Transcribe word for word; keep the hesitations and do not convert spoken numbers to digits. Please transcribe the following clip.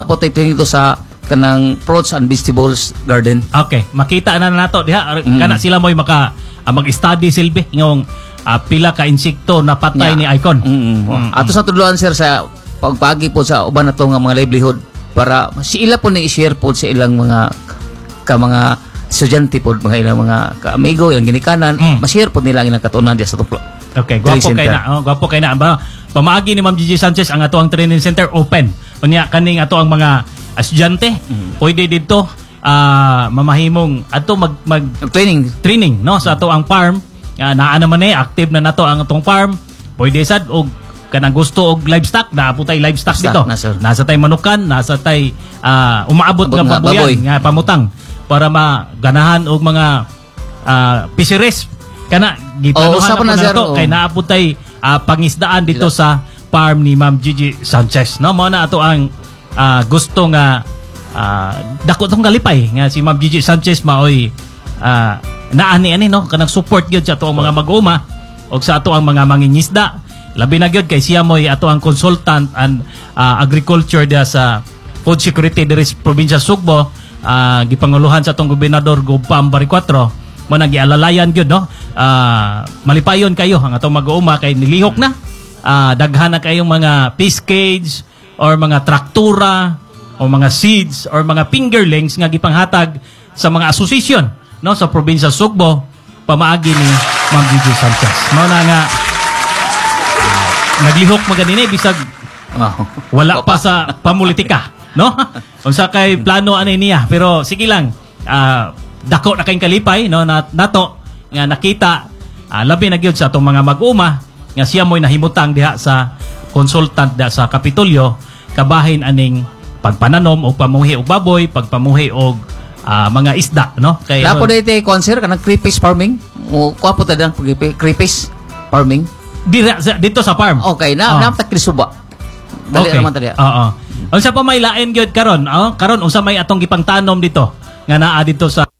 po tayo dito sa kanang fruits and vegetables garden. Okay, makita na nato diha Mm. kana sila mo'y maka ah, mag-study silbi ngong ah, pila ka insekto na patay Yeah. ni Icon. Mm. Mm. Ato sa tudloan sir sa pagpagi po sa uban nato nga mga livelihood para si ila po ni i-share po sa ilang mga ka mga estudyante po, mga ilang mga ka-amigo, ilang ginikanan, Mm. ma-share po nila ang ilang katunan diya sa tuplo. Okay, gwapo kay na, oh, gwapo kay na ba. Pamaagi ni Ma'am Gigi Sanchez ang ato ang training center open. Unya kaning ato ang mga estudyante, Mm. pwede dito ah, mamahimong ato mag, mag Training. training no sa ato ang farm. Uh, naa naman eh active na nato ang atong farm. Pwede sad og kanang gusto og livestock, naa po tay livestock Livestock dito. na, sir. Nasa tay manukan, nasa tay ah, umaabot Abot nga nga pabuyan baboy. nga pamutang para maganahan og mga ah, fisheries kana giplanuhan usapan na na, po sir, nato oo. kay naa po tay ah, pangisdaan dito Dila. sa farm ni Ma'am Gigi Sanchez no mo na ato ang ah, gusto nga ah, dako tong kalipay nga si Ma'am Gigi Sanchez maoy ah, naani ani no kanang support gyud sa ato ang mga mag-uma og sa ato ang mga mangingisda labi na gyud kay siya moy ato ang consultant and ah, agriculture dia sa food security diri sa probinsya Sugbo ah, gipanguluhan sa atong gobernador Gopam Baricuatro mo nagialalayan gyud no ah, malipayon kayo ang atong mag-uuma kay nilihok na ah, daghan na kayong mga fish cage or mga traktura o mga seeds or mga fingerlings nga gipanghatag sa mga asosasyon no sa probinsya Sugbo pamaagi ni Ma'am Gigi Sanchez mao na nga ah, naglihok maganini bisag Wow. wala pa sa pamulitika no unsa kay plano ani niya pero sige lang ah, dako na kayong kalipay no na, nato nga nakita ah, labi na gyud sa atong mga mag-uma nga siya mo'y nahimutang diha sa consultant diha sa Kapitolyo kabahin aning pagpananom o pamuhi og baboy pagpamuhi og ah, mga isda no kay Lapo na ito concert kanang creepies farming. O kuha po tayo ng creepies farming. dira, sa- dito sa farm Okay, na Oh. na taklisuba. Dali naman tayo. Oo. Unsa pa may lain gyud karon? Oh, karon unsa may atong gipangtanom dito nga naa dito sa